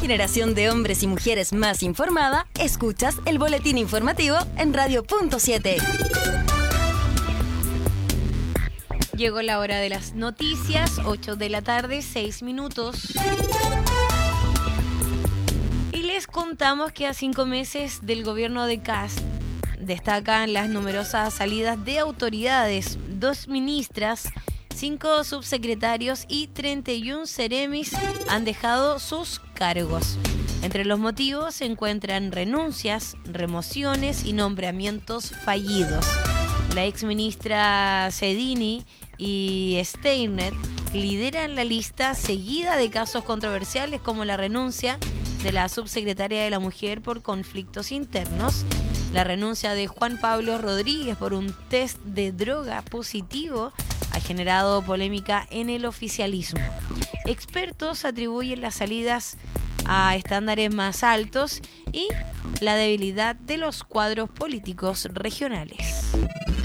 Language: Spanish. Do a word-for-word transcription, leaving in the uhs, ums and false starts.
generación de hombres y mujeres más informada, escuchas el boletín informativo en Radio Punto siete. Llegó la hora de las noticias, ocho de la tarde, seis minutos. Y les contamos que a cinco meses del gobierno de Kast destacan las numerosas salidas de autoridades, dos ministras, cinco subsecretarios y treinta y uno seremis han dejado sus cargos. Entre los motivos se encuentran renuncias, remociones y nombramientos fallidos. La exministra Sedini y Steinert lideran la lista seguida de casos controversiales como la renuncia de la subsecretaria de la Mujer por conflictos internos, la renuncia de Juan Pablo Rodríguez por un test de droga positivo ha generado polémica en el oficialismo. Expertos atribuyen las salidas a estándares más altos y la debilidad de los cuadros políticos regionales.